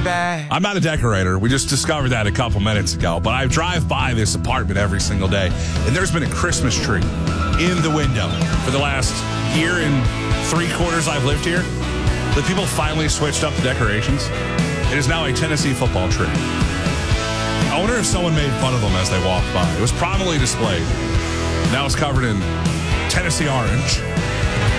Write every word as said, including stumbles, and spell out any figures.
back. I'm not a decorator. We just discovered that a couple minutes ago. But I drive by this apartment every single day, and there's been a Christmas tree in the window for the last year and three quarters I've lived here. The people finally switched up the decorations. It is now a Tennessee football tree. I wonder if someone made fun of them as they walked by. It was prominently displayed. Now it's covered in Tennessee orange.